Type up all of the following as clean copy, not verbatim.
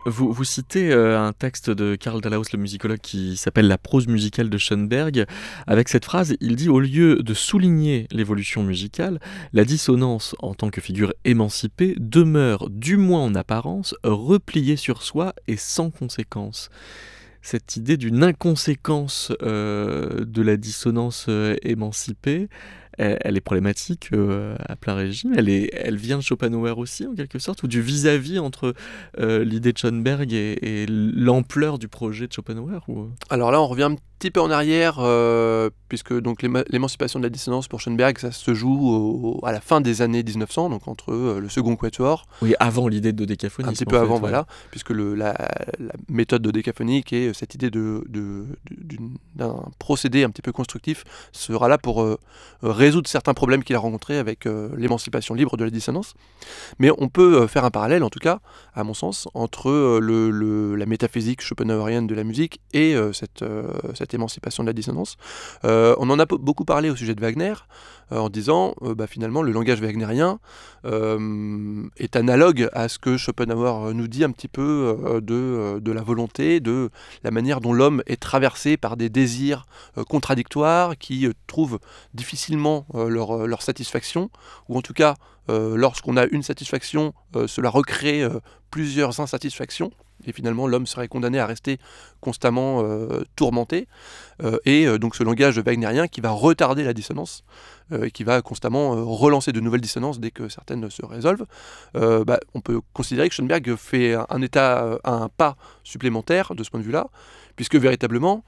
Vous citez un texte de Karl Dahlhaus, le musicologue, qui s'appelle La prose musicale de Schoenberg. Avec cette phrase, il dit: au lieu de souligner l'évolution musicale, la dissonance en tant que figure émancipée demeure, du moins en apparence, repliée sur soi et sans conséquence. Cette idée d'une inconséquence de la dissonance émancipée, elle est problématique à plein régime. Elle vient de Schopenhauer aussi, en quelque sorte, ou du vis-à-vis entre l'idée de Schoenberg et l'ampleur du projet de Schopenhauer ou... Alors là, on revient un petit peu en arrière, puisque donc l'émancipation de la dissonance pour Schoenberg, ça se joue à la fin des années 1900, donc entre le second quatuor, Oui, avant l'idée de dodécaphonisme. un petit peu en fait, avant, ouais. voilà, puisque la méthode dodécaphonique et cette idée d'un procédé un petit peu constructif sera là pour résoudre certains problèmes qu'il a rencontrés avec l'émancipation libre de la dissonance. Mais on peut faire un parallèle, en tout cas, à mon sens, entre la métaphysique schopenhauerienne de la musique et cette émancipation de la dissonance. On en a beaucoup parlé au sujet de Wagner, en disant finalement le langage wagnérien est analogue à ce que Schopenhauer nous dit un petit peu de la volonté, de la manière dont l'homme est traversé par des désirs contradictoires qui trouvent difficilement leur satisfaction, ou en tout cas lorsqu'on a une satisfaction, cela recrée plusieurs insatisfactions, et finalement l'homme serait condamné à rester constamment tourmenté, donc ce langage wagnérien qui va retarder la dissonance, et qui va constamment relancer de nouvelles dissonances dès que certaines se résolvent. On peut considérer que Schoenberg fait un pas supplémentaire de ce point de vue-là, puisque véritablement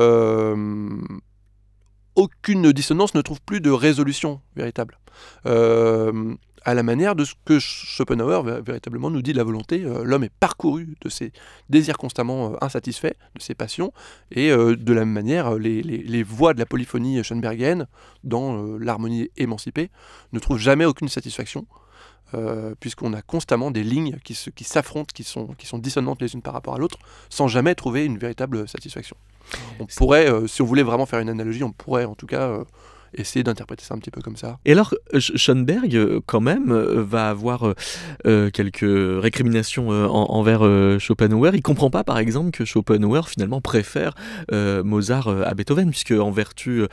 aucune dissonance ne trouve plus de résolution véritable. À la manière de ce que Schopenhauer véritablement nous dit de la volonté, l'homme est parcouru de ses désirs constamment insatisfaits, de ses passions, et de la même manière, les voix de la polyphonie schoenbergienne, dans l'harmonie émancipée, ne trouvent jamais aucune satisfaction, puisqu'on a constamment des lignes qui s'affrontent, qui sont dissonantes les unes par rapport à l'autre, sans jamais trouver une véritable satisfaction. On pourrait, si on voulait vraiment faire une analogie, on pourrait en tout cas essayer d'interpréter ça un petit peu comme ça. Et alors, Schoenberg, quand même, va avoir quelques récriminations envers Schopenhauer. Il comprend pas, par exemple, que Schopenhauer, finalement, préfère Mozart à Beethoven, puisque en vertu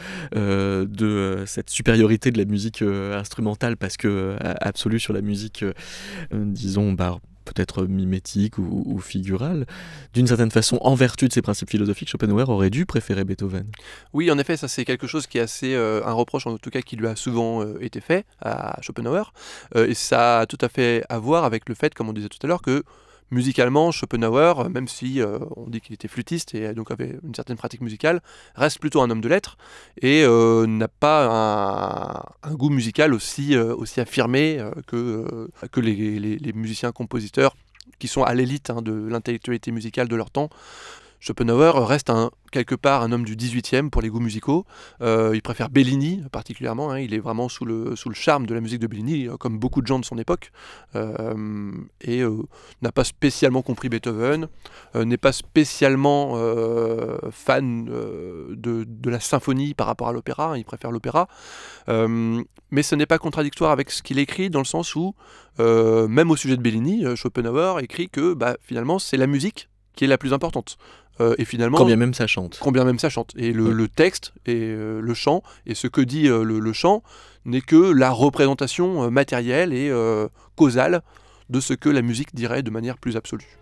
de cette supériorité de la musique instrumentale, parce que absolue sur la musique, disons, peut-être mimétique ou figurale, d'une certaine façon, en vertu de ses principes philosophiques, Schopenhauer aurait dû préférer Beethoven. Oui, en effet, ça c'est quelque chose qui est assez un reproche, en tout cas, qui lui a souvent été fait à Schopenhauer, et ça a tout à fait à voir avec le fait, comme on disait tout à l'heure, que musicalement, Schopenhauer, même si on dit qu'il était flûtiste et donc avait une certaine pratique musicale, reste plutôt un homme de lettres et n'a pas un goût musical aussi affirmé que les musiciens-compositeurs qui sont à l'élite de l'intellectualité musicale de leur temps. Schopenhauer reste quelque part un homme du 18e pour les goûts musicaux. Il préfère Bellini particulièrement, il est vraiment sous le charme de la musique de Bellini, comme beaucoup de gens de son époque, et n'a pas spécialement compris Beethoven, n'est pas spécialement fan de la symphonie par rapport à l'opéra, il préfère l'opéra, mais ce n'est pas contradictoire avec ce qu'il écrit, dans le sens où, même au sujet de Bellini, Schopenhauer écrit que finalement c'est la musique qui est la plus importante. Et finalement, Quand bien même ça chante. Et le texte et le chant, et ce que dit le chant, n'est que la représentation matérielle et causale de ce que la musique dirait de manière plus absolue.